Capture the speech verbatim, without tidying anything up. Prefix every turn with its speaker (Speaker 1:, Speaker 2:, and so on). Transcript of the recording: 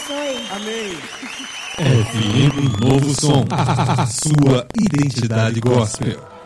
Speaker 1: abençoe.
Speaker 2: Amém.
Speaker 3: F M Novo Som, a sua identidade gospel.